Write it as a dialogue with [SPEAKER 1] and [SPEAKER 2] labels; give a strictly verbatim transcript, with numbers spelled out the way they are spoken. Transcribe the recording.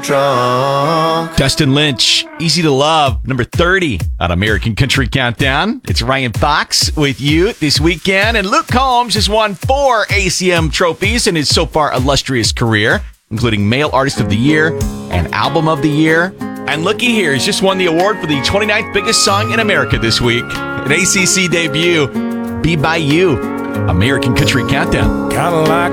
[SPEAKER 1] trunk.
[SPEAKER 2] Dustin Lynch, Easy to Love, number thirty on American Country Countdown. It's Ryan Fox with you this weekend, and Luke Combs has won four A C M trophies in his so far illustrious career, including Male Artist of the Year and Album of the Year. And looky here, he's just won the award for the twenty-ninth biggest song in America this week. An A C C debut, Be By You, American Country Countdown.
[SPEAKER 1] Kinda like